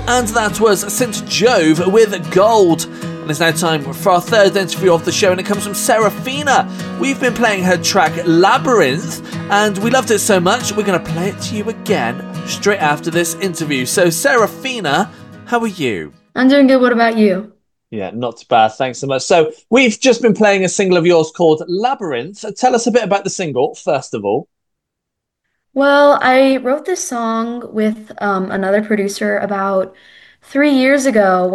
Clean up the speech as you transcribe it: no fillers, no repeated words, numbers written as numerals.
And that was St. Jove with Gold. And it's now time for our third interview of the show, and it comes from Serafina. We've been playing her track Labyrinth, and we loved it so much, we're going to play it to you again straight after this interview. So, Serafina, how are you? I'm doing good. What about you? Yeah, not too bad. Thanks so much. So, we've just been playing a single of yours called Labyrinth. Tell us a bit about the single, first of all. Well, I wrote this song with another producer about 3 years ago